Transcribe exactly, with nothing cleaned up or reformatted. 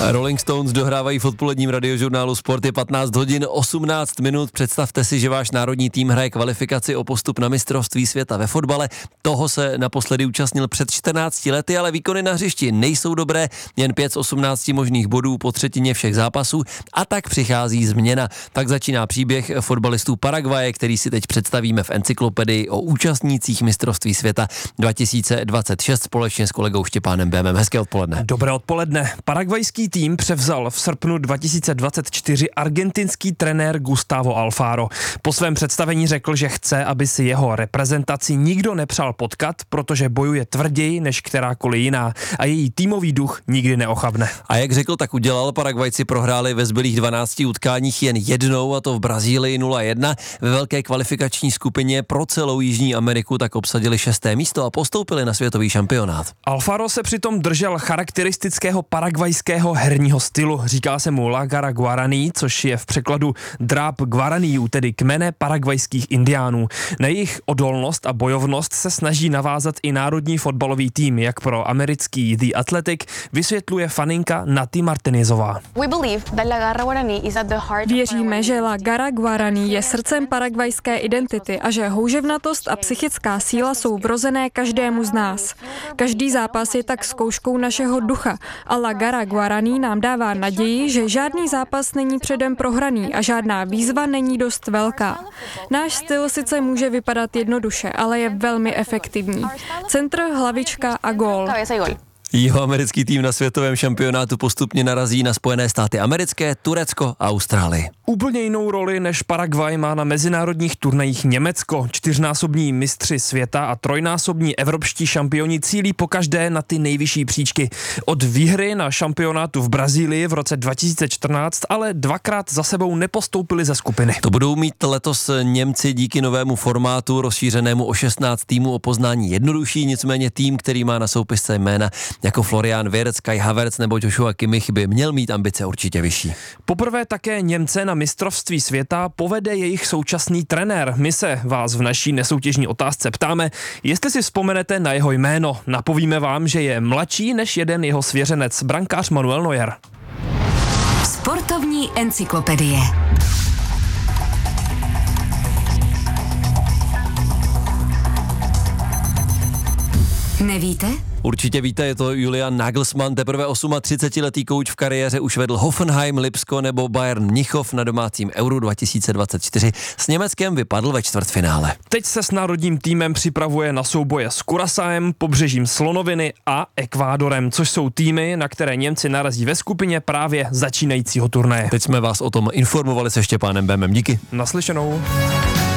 Rolling Stones dohrávají v odpoledním radiožurnálu Sport, je patnáct hodin osmnáct minut. Představte si, že váš národní tým hraje kvalifikaci o postup na mistrovství světa ve fotbale. Toho se naposledy účastnil před čtrnácti lety, ale výkony na hřišti nejsou dobré, jen pět z osmnácti možných bodů po třetině všech zápasů a tak přichází změna. Tak začíná příběh fotbalistů Paraguaje, který si teď představíme v encyklopedii o účastnících mistrovství světa dva tisíce dvacet šest společně s kolegou Štěpánem Bémem. Hezké odpoledne. Dobré odpoledne. Paraguajský tým převzal v srpnu dva tisíce dvacet čtyři argentinský trenér Gustavo Alfaro. Po svém představení řekl, že chce, aby si jeho reprezentaci nikdo nepřál potkat, protože bojuje tvrději než kterákoliv jiná a její týmový duch nikdy neochabne. A jak řekl, tak udělal. Paraguajci prohráli ve zbylých dvanácti utkáních jen jednou, a to v Brazílii nula jedna. Ve velké kvalifikační skupině pro celou Jižní Ameriku tak obsadili šesté místo a postoupili na světový šampionát. Alfaro se přitom držel charakteristického paraguajského herního stylu. Říká se mu La Gara Guaraní, což je v překladu dráp Guaraníů, tedy kmene paraguajských indiánů. Na jejich odolnost a bojovnost se snaží navázat i národní fotbalový tým, jak pro americký The Athletic vysvětluje faninka Nati Martinezová. Věříme, že La Gara Guaraní je srdcem paraguajské identity a že houževnatost a psychická síla jsou vrozené každému z nás. Každý zápas je tak zkouškou našeho ducha a La Gara Guaraní nám dává naději, že žádný zápas není předem prohraný a žádná výzva není dost velká. Náš styl sice může vypadat jednoduše, ale je velmi efektivní. Centr, hlavička a gól. Jihoamerický tým na světovém šampionátu postupně narazí na Spojené státy americké, Turecko a Austrálii. Úplně jinou roli než Paraguay má na mezinárodních turnajích Německo. Čtyřnásobní mistři světa a trojnásobní evropští šampioni cílí pokaždé na ty nejvyšší příčky. Od výhry na šampionátu v Brazílii v roce dva tisíce čtrnáct ale dvakrát za sebou nepostoupili ze skupiny. To budou mít letos Němci díky novému formátu rozšířenému o šestnáct týmů o poznání jednodušší, nicméně tým, který má na soupisce jména jako Florian Wirtz, Kai Havertz nebo Joshua Kimmich, by měl mít ambice určitě vyšší. Poprvé také Němce na mistrovství světa povede jejich současný trenér. My se vás v naší nesoutěžní otázce ptáme, jestli si vzpomenete na jeho jméno. Napovíme vám, že je mladší než jeden jeho svěřenec, brankář Manuel Neuer. Sportovní encyklopedie. Nevíte? Určitě víte, je to Julian Nagelsmann, teprve třicetiosmiletý kouč v kariéře, už vedl Hoffenheim, Lipsko nebo Bayern Mnichov na domácím Euru dva tisíce dvacet čtyři. S Německem vypadl ve čtvrtfinále. Teď se s národním týmem připravuje na souboje s Curaçaem, Pobřežím Slonoviny a Ekvádorem, což jsou týmy, na které Němci narazí ve skupině právě začínajícího turnaje. Teď jsme vás o tom informovali se Štěpánem Bémem. Díky. Naslyšenou.